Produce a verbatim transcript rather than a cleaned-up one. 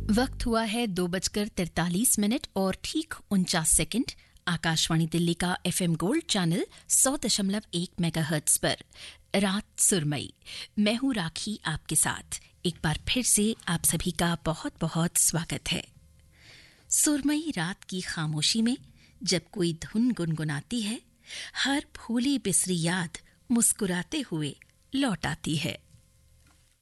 वक्त हुआ है दो बजकर तैंतालीस मिनट और ठीक उनचास सेकंड। आकाशवाणी दिल्ली का एफएम गोल्ड चैनल सौ दशमलव एक मेगाहर्ट्ज पर रात सुरमई। मैं हूं राखी आपके साथ। एक बार फिर से आप सभी का बहुत बहुत स्वागत है। सुरमई रात की खामोशी में जब कोई धुन गुनगुनाती है, हर भूली बिसरी याद मुस्कुराते हुए लौट आती है।